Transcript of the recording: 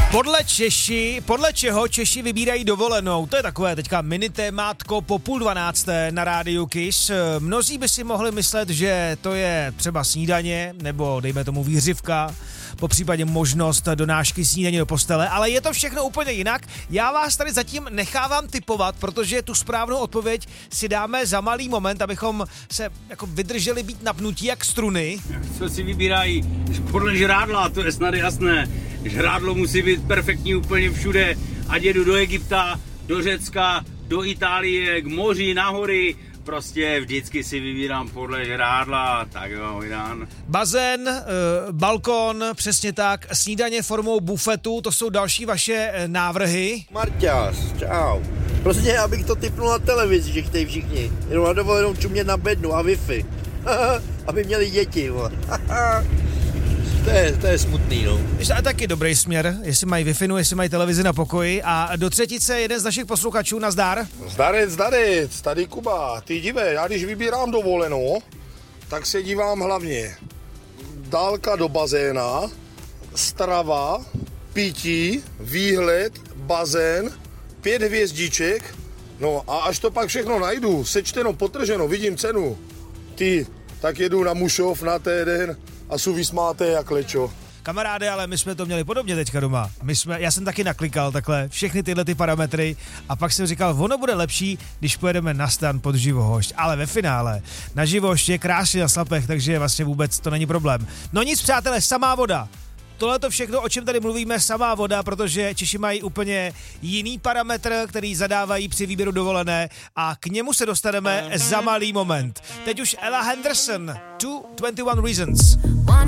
Podle čeho Češi vybírají dovolenou? To je takové teďka mini témátko po 11:30 na rádiu Kiss. Mnozí by si mohli myslet, že to je třeba snídaně, nebo dejme tomu výhřivka, po případě možnost donášky snídaně do postele, ale je to všechno úplně jinak. Já vás tady zatím nechávám tipovat, protože tu správnou odpověď si dáme za malý moment, abychom se jako vydrželi být napnutí jak struny. Co si vybírají? Podle žrádla, to je snad jasné. Žrádlo musí být perfektní úplně všude, ať jedu do Egypta, do Řecka, do Itálie, k moři, na hory. Prostě vždycky si vybírám podle žrádla, tak jo, Jan. Bazén, balkon, přesně tak, snídaně formou bufetu, to jsou další vaše návrhy. Marťas, čau. Prostě abych to tipnul na televizi, že chtějí všichni. Jenom na dovolenou čumět na bednu a Wi-Fi. Aby měli děti, To je smutný, no. To je taky dobrý směr, jestli mají Wi-Fi, jestli mají televizi na pokoji. A do třetice jeden z našich posluchačů, nazdar. Zdarec, tady Kuba. Ty dívej, já když vybírám dovolenou, tak se dívám hlavně dálka do bazéna, strava, pití, výhled, bazén, 5 hvězdiček, no a až to pak všechno najdu, sečteno, potrženo, vidím cenu, tak jedu na Mušov na týden a jsou vysmáté jak lečo. Kamaráde, ale my jsme to měli podobně teďka doma. Já jsem taky naklikal takhle všechny tyhle ty parametry a pak jsem říkal, ono bude lepší, když pojedeme na stan pod Živohošť. Ale ve finále na Živohošť je krásně na Slapech, takže vlastně vůbec to není problém. No nic, přátelé, samá voda. Tohle to všechno, o čem tady mluvíme, samá voda, protože Češi mají úplně jiný parametr, který zadávají při výběru dovolené a k němu se dostaneme za malý moment. Teď už Ella Henderson, 21 Reasons.